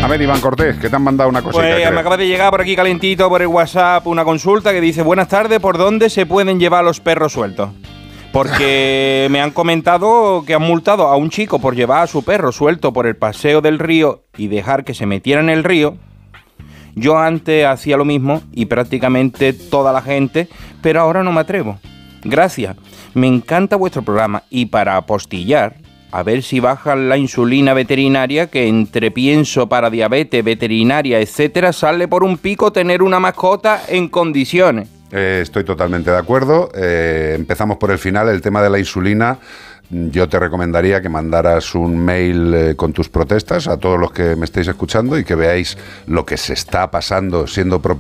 A ver, Iván Cortés, que te han mandado una cosita. Pues me acaba de llegar por aquí calentito por el WhatsApp una consulta que dice: buenas tardes, ¿por dónde se pueden llevar los perros sueltos? Porque me han comentado que han multado a un chico por llevar a su perro suelto por el paseo del río y dejar que se metiera en el río. Yo antes hacía lo mismo y prácticamente toda la gente, pero ahora no me atrevo. Gracias, me encanta vuestro programa y para apostillar, a ver si bajan la insulina veterinaria, que entre pienso para diabetes, veterinaria, etcétera, sale por un pico tener una mascota en condiciones. Estoy totalmente de acuerdo. Empezamos por el final, el tema de la insulina. Yo te recomendaría que mandaras un mail con tus protestas a todos los que me estéis escuchando y que veáis lo que se está pasando siendo